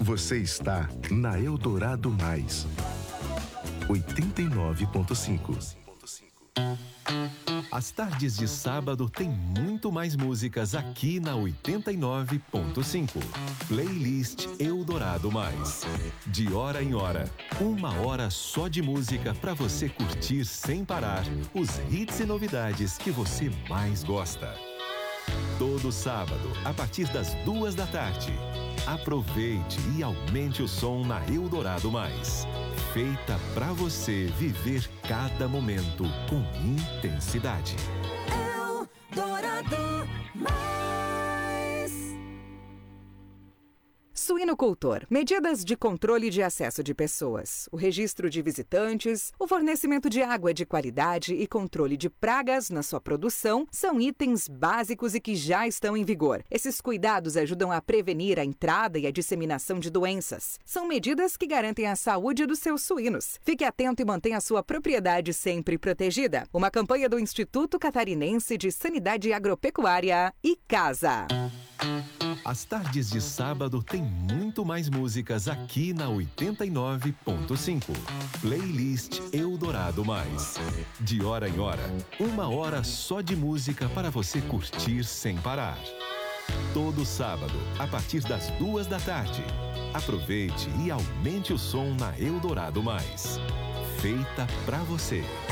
Você está na Eldorado Mais 89.5. As tardes de sábado tem muito mais músicas aqui na 89.5. Playlist Eldorado Mais. De hora em hora, 1 hora só de música para você curtir sem parar os hits e novidades que você mais gosta. Todo sábado, a partir das 2 da tarde. Aproveite e aumente o som na Eldorado Mais. Feita para você viver cada momento com intensidade. Eldorado Mais. Suinocultor. Medidas de controle de acesso de pessoas, o registro de visitantes, o fornecimento de água de qualidade e controle de pragas na sua produção são itens básicos e que já estão em vigor. Esses cuidados ajudam a prevenir a entrada e a disseminação de doenças. São medidas que garantem a saúde dos seus suínos. Fique atento e mantenha a sua propriedade sempre protegida. Uma campanha do Instituto Catarinense de Sanidade Agropecuária e Casa. As tardes de sábado tem muito mais músicas aqui na 89.5. Playlist Eldorado Mais. De hora em hora, 1 hora só de música para você curtir sem parar. Todo sábado, a partir das 2 da tarde. Aproveite e aumente o som na Eldorado Mais. Feita pra você.